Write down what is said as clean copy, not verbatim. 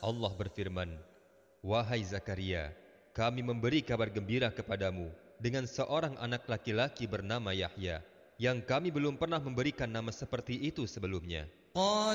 Allah berfirman, "Wahai Zakaria, kami memberi kabar gembira kepadamu dengan seorang anak laki-laki bernama Yahya, yang kami belum pernah memberikan nama seperti itu sebelumnya."